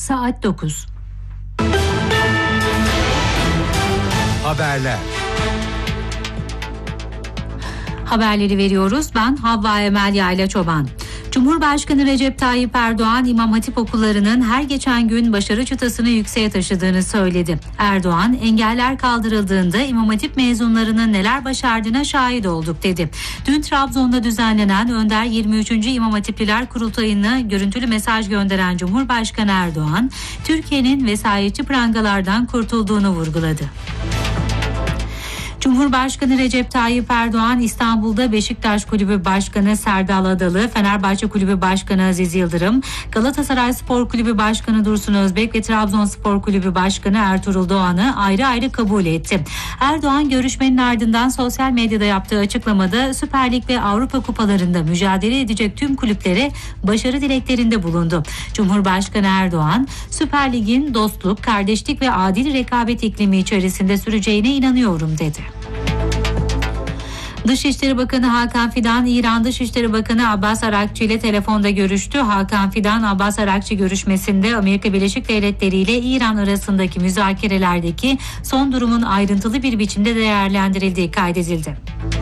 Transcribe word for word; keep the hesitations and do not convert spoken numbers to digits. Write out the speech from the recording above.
saat dokuz. Haberler. Haberleri veriyoruz. Ben Havva Emel Yayla Çoban. Cumhurbaşkanı Recep Tayyip Erdoğan, İmam Hatip okullarının her geçen gün başarı çıtasını yükseğe taşıdığını söyledi. Erdoğan, engeller kaldırıldığında İmam Hatip mezunlarının neler başardığına şahit olduk dedi. Dün Trabzon'da düzenlenen Önder yirmi üçüncü İmam Hatipliler Kurultayı'na görüntülü mesaj gönderen Cumhurbaşkanı Erdoğan, Türkiye'nin vesayetçi prangalardan kurtulduğunu vurguladı. Cumhurbaşkanı Recep Tayyip Erdoğan, İstanbul'da Beşiktaş Kulübü Başkanı Serdal Adalı, Fenerbahçe Kulübü Başkanı Aziz Yıldırım, Galatasaray Spor Kulübü Başkanı Dursun Özbek ve Trabzonspor Kulübü Başkanı Ertuğrul Doğan'ı ayrı ayrı kabul etti. Erdoğan, görüşmenin ardından sosyal medyada yaptığı açıklamada Süper Lig ve Avrupa Kupalarında mücadele edecek tüm kulüplere başarı dileklerinde bulundu. Cumhurbaşkanı Erdoğan, Süper Lig'in dostluk, kardeşlik ve adil rekabet iklimi içerisinde süreceğine inanıyorum dedi. Dışişleri Bakanı Hakan Fidan, İran Dışişleri Bakanı Abbas Arakçı ile telefonda görüştü. Hakan Fidan, Abbas Arakçı görüşmesinde Amerika Birleşik Devletleri ile İran arasındaki müzakerelerdeki son durumun ayrıntılı bir biçimde değerlendirildiği kaydedildi.